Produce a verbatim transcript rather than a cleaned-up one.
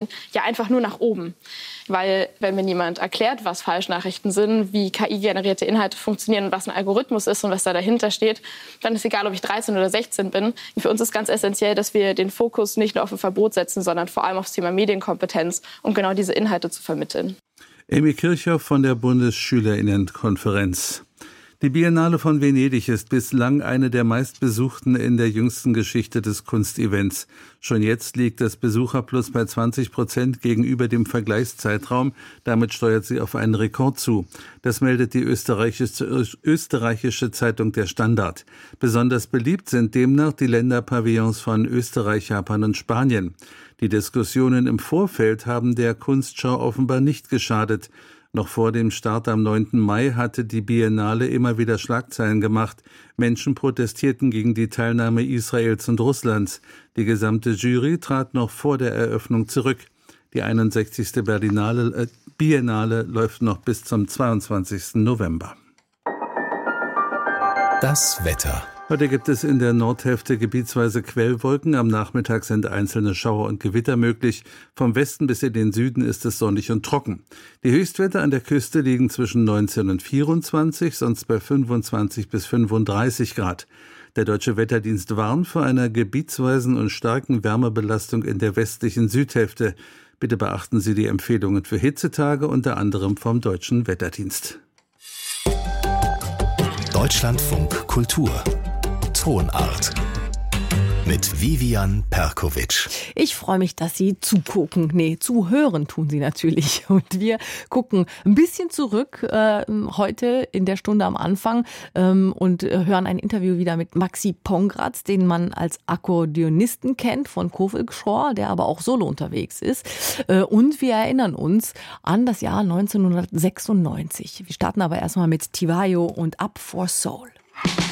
Medien ja einfach nur nach oben. Weil wenn mir niemand erklärt, was Falschnachrichten sind, wie K I-generierte Inhalte funktionieren und was ein Algorithmus ist und was da dahinter steht, dann ist egal, ob ich dreizehn oder sechzehn bin. Für uns ist ganz essentiell, dass wir den Fokus nicht nur auf ein Verbot setzen, sondern vor allem aufs Thema Medienkompetenz, um genau diese Inhalte zu vermitteln. Amy Kirchhoff von der Bundesschülerinnenkonferenz. Die Biennale von Venedig ist bislang eine der meistbesuchten in der jüngsten Geschichte des Kunstevents. Schon jetzt liegt das Besucherplus bei zwanzig Prozent gegenüber dem Vergleichszeitraum. Damit steuert sie auf einen Rekord zu. Das meldet die österreichische, österreichische Zeitung Der Standard. Besonders beliebt sind demnach die Länderpavillons von Österreich, Japan und Spanien. Die Diskussionen im Vorfeld haben der Kunstschau offenbar nicht geschadet. Noch vor dem Start am neunten Mai hatte die Biennale immer wieder Schlagzeilen gemacht. Menschen protestierten gegen die Teilnahme Israels und Russlands. Die gesamte Jury trat noch vor der Eröffnung zurück. Die einundsechzigste Berlinale, äh, Biennale läuft noch bis zum zweiundzwanzigsten November. Das Wetter. Heute gibt es in der Nordhälfte gebietsweise Quellwolken. Am Nachmittag sind einzelne Schauer und Gewitter möglich. Vom Westen bis in den Süden ist es sonnig und trocken. Die Höchstwerte an der Küste liegen zwischen neunzehn und vierundzwanzig, sonst bei fünfundzwanzig bis fünfunddreißig Grad. Der Deutsche Wetterdienst warnt vor einer gebietsweisen und starken Wärmebelastung in der westlichen Südhälfte. Bitte beachten Sie die Empfehlungen für Hitzetage, unter anderem vom Deutschen Wetterdienst. Deutschlandfunk Kultur Tonart mit Vivian Perkovic. Ich freue mich, dass Sie zugucken. Nee, zuhören tun Sie natürlich. Und wir gucken ein bisschen zurück äh, heute in der Stunde am Anfang ähm, und hören ein Interview wieder mit Maxi Pongratz, den man als Akkordeonisten kennt von Kofik-Schor, der aber auch solo unterwegs ist. Äh, und wir erinnern uns an das Jahr neunzehnhundertsechsundneunzig. Wir starten aber erstmal mit Tivayo und Up for Soul.